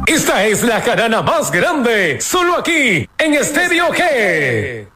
Esta es la jarana más grande, solo aquí, en Estéreo G.